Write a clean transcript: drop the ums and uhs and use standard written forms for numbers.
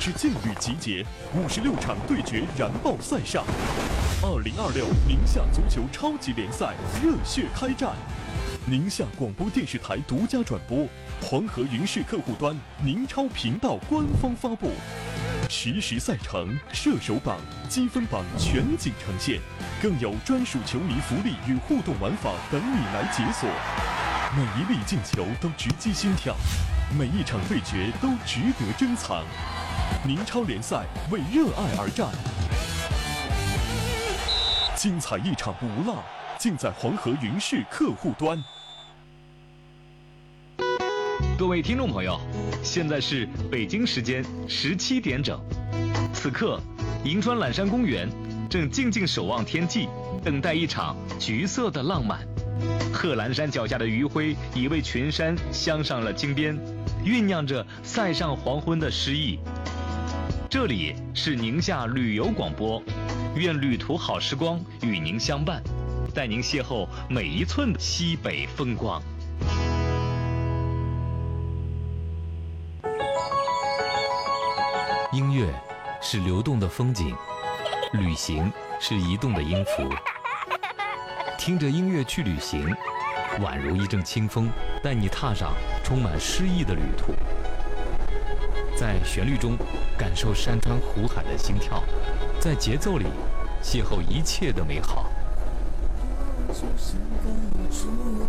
之劲旅集结，56场对决燃爆赛上，2026宁夏足球超级联赛热血开战。宁夏广播电视台独家转播，黄河云视客户端宁超频道官方发布，实时赛程、射手榜、积分榜全景呈现，更有专属球迷福利与互动玩法等你来解锁。每一粒进球都直击心跳，每一场对决都值得珍藏。宁超联赛为热爱而战，精彩一场不落，尽在黄河云视客户端。 各位听众朋友，现在是北京时间17点整，此刻银川揽山公园正静静守望天际，等待一场橘色的浪漫。贺兰山脚下的余晖已为群山镶上了金边，酝酿着塞上黄昏的诗意。这里是宁夏旅游广播，愿旅途好时光与您相伴，带您邂逅每一寸的西北风光。 音乐是流动的风景，旅行是移动的音符。听着音乐去旅行，宛如一阵清风，带你踏上充满诗意的旅途。在旋律中感受山川湖海的心跳，在节奏里邂逅一切的美好。